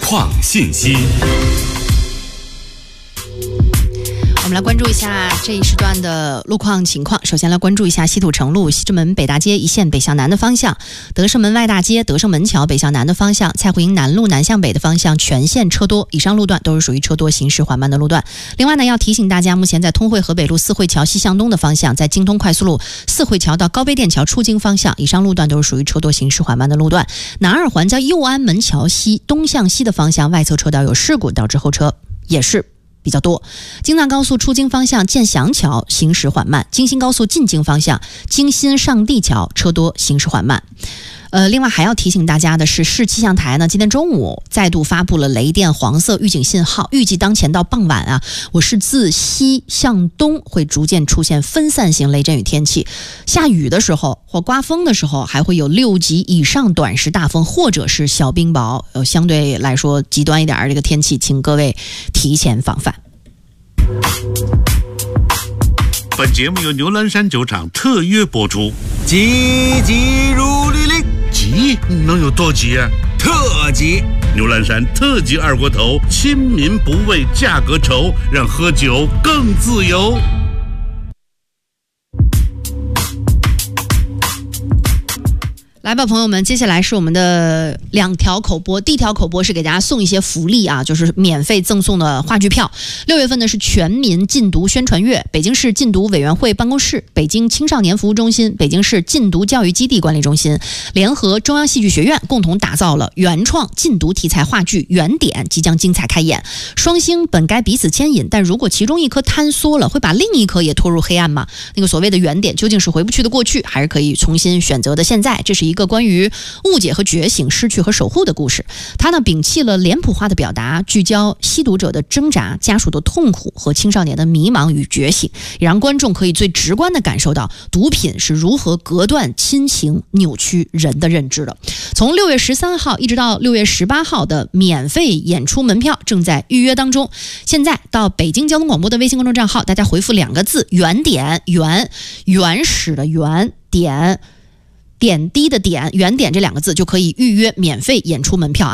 况信息。 我们来关注一下这一时段的路况情况。首先来关注一下西土城路西直门北大街一线北向南的方向，德胜门外大街德胜门桥北向南的方向，蔡胡营南路南向北的方向全线车多，以上路段都是属于车多行驶缓慢的路段。另外呢，要提醒大家，目前在通惠河北路四惠桥西向东的方向，在京通快速路四惠桥到高碑店桥出京方向，以上路段都是属于车多行驶缓慢的路段。南二环在右安门桥西东向西的方向，外侧车道有事故，导致后车也是比较多。京藏高速出京方向建祥桥行驶缓慢，京新高速进京方向京新上地桥车多行驶缓慢。另外还要提醒大家的是，市气象台呢今天中午再度发布了雷电黄色预警信号，预计当前到傍晚啊，我市自西向东会逐渐出现分散型雷阵雨天气，下雨的时候或刮风的时候还会有6级以上短时大风或者是小冰雹，相对来说极端一点这个天气，请各位提前防范。 本节目由牛栏山酒厂特约播出。 急急如律令， 急能有多急啊？ 特急！ 牛栏山特级二锅头，亲民不畏价格愁，让喝酒更自由。 来吧，朋友们，接下来是我们的2条口播。第一条口播是给大家送一些福利啊，就是免费赠送的话剧票。6月份呢是全民禁毒宣传月，北京市禁毒委员会办公室、北京青少年服务中心、北京市禁毒教育基地管理中心联合中央戏剧学院共同打造了原创禁毒题材话剧《原点》，即将精彩开演。双星本该彼此牵引，但如果其中一颗坍缩了，会把另一颗也拖入黑暗吗？那个所谓的原点究竟是回不去的过去，还是可以重新选择的现在？这是一个关于误解和觉醒、失去和守护的故事。它呢摒弃了脸谱化的表达，聚焦吸毒者的挣扎、家属的痛苦和青少年的迷茫与觉醒，也让观众可以最直观地感受到毒品是如何隔断亲情、扭曲人的认知的。从6月13号一直到6月18号的免费演出门票正在预约当中。现在到北京交通广播的微信公众账号，大家回复2个字“原点”，原始的原点。点滴的点，原点这2个字就可以预约免费演出门票啊。